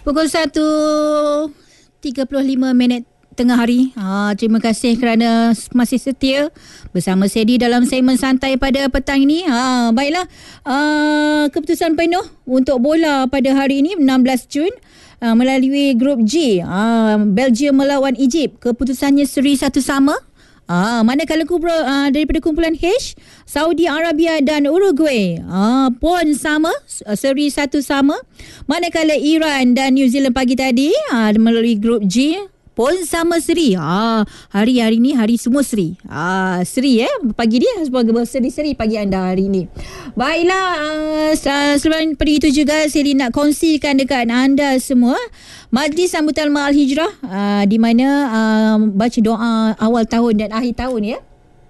Pukul 1.35 tengah hari. Terima kasih kerana masih setia bersama Sedi dalam segmen santai pada petang ini. Baiklah, keputusan penuh untuk bola pada hari ini 16 Jun melalui grup G. Belgium melawan Egypt. Keputusannya seri 1-1. Manakala daripada kumpulan H, Saudi Arabia dan Uruguay pun sama, seri 1-1. Manakala Iran dan New Zealand pagi tadi melalui grup G pun sama seri. Hari ni hari semua seri. Seri pagi dia sebagai seri-seri pagi anda hari ini. Baiklah, selain pada itu juga saya nak kongsikan dekat anda semua Majlis Sambutan Ma'al Hijrah di mana baca doa awal tahun dan akhir tahun ya.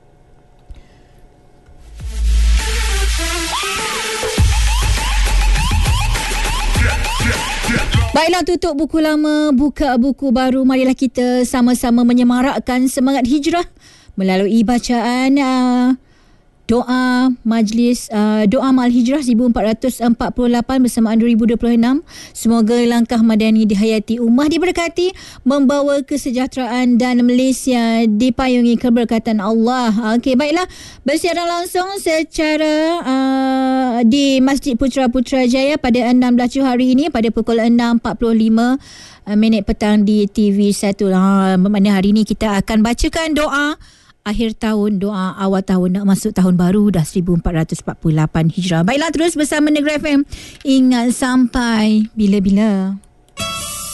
Baiklah, tutup buku lama, buka buku baru. Marilah kita sama-sama menyemarakkan semangat hijrah melalui bacaan doa Majlis Doa Ma'al Hijrah 1448 bersamaan 2026. Semoga langkah madani dihayati, ummah diberkati, membawa kesejahteraan dan Malaysia dipayungi keberkatan Allah. Okey, baiklah, bersiaran langsung secara di Masjid Putrajaya pada 16 Jun hari ini pada pukul 6.45 petang di TV1. Bermakna hari ini kita akan bacakan doa akhir tahun, doa awal tahun nak masuk tahun baru dah 1448 Hijrah. Baiklah, terus bersama Negeri FM. Ingat sampai bila-bila.